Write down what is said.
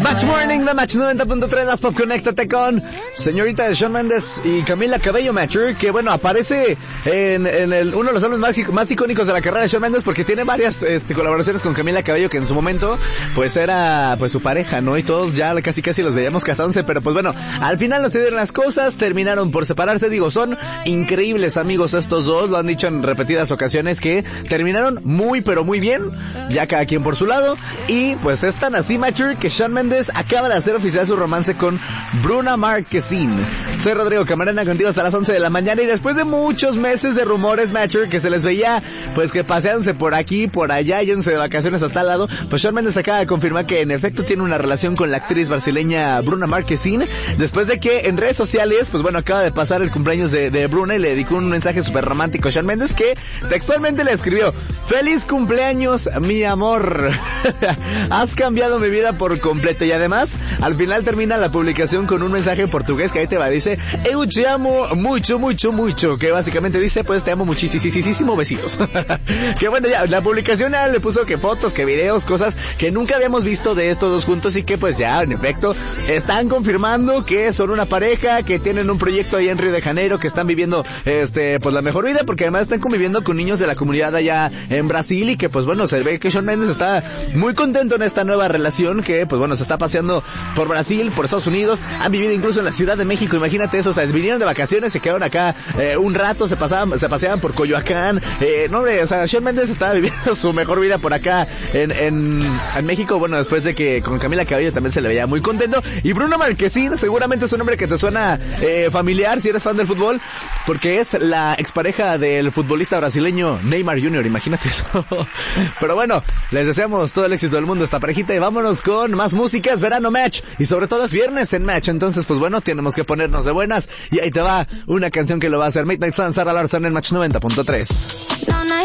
Match Morning de Match 90.3, las Pop, conéctate con señorita de Shawn Mendes y Camila Cabello, Matcher, que bueno, aparece en uno de los álbumes más icónicos de la carrera de Shawn Mendes, porque tiene varias colaboraciones con Camila Cabello, que en su momento pues era pues su pareja, ¿no? Y todos ya casi los veíamos casándose, pero pues bueno, al final no se dieron las cosas, terminaron por separarse. Digo, son increíbles amigos estos dos, lo han dicho en repetidas ocasiones que terminaron muy pero muy bien, ya cada quien por su lado, y pues es tan así, Matcher, que Shawn Mendes acaba de hacer oficial su romance con Bruna Marquezine. Soy Rodrigo Camarena, contigo hasta las 11 de la mañana, y después de muchos meses de rumores, Matcher, que se les veía pues que paseándose por aquí, por allá, yéndose de vacaciones a tal lado, pues Shawn Mendes acaba de confirmar que en efecto tiene una relación con la actriz brasileña Bruna Marquezine, después de que en redes sociales, pues bueno, acaba de pasar el cumpleaños de Bruna y le dedicó un mensaje súper romántico a Shawn Mendes, que textualmente le escribió: "Feliz cumpleaños, mi amor. Has cambiado mi vida por completo". Y además, al final termina la publicación con un mensaje en portugués que ahí te va, dice: "Eu te amo mucho, mucho, mucho", que básicamente dice, pues te amo muchísimo, besitos. Que bueno, ya, la publicación ya le puso que fotos, que videos, cosas que nunca habíamos visto de estos dos juntos, y que pues ya, en efecto, están confirmando que son una pareja, que tienen un proyecto ahí en Río de Janeiro, que están viviendo, pues la mejor vida, porque además están conviviendo con niños de la comunidad allá en Brasil, y que pues bueno, se ve que Shawn Mendes está muy contento en esta nueva relación, que pues bueno, se está paseando por Brasil, por Estados Unidos, han vivido incluso en la Ciudad de México, imagínate eso, o sea, vinieron de vacaciones, se quedaron acá un rato, se paseaban por Coyoacán, no hombre, o sea, Shawn Mendes estaba viviendo su mejor vida por acá en México, bueno, después de que con Camila Cabello también se le veía muy contento. Y Bruna Marquezine seguramente es un nombre que te suena familiar si eres fan del fútbol, porque es la expareja del futbolista brasileño Neymar Jr., imagínate eso. Pero bueno, les deseamos todo el éxito del mundo a esta parejita, y vámonos con más música. Es verano, Match, y sobre todo es viernes en Match, entonces pues bueno, tenemos que ponernos de buenas, y ahí te va una canción que lo va a hacer: Midnight Sun, Sarah Larson en Match 90.3.